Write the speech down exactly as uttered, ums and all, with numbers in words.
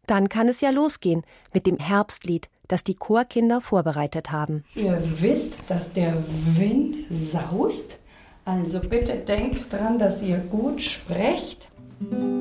Dann kann es ja losgehen mit dem Herbstlied, das die Chorkinder vorbereitet haben. Ihr wisst, dass der Wind saust, also bitte denkt dran, dass ihr gut sprecht.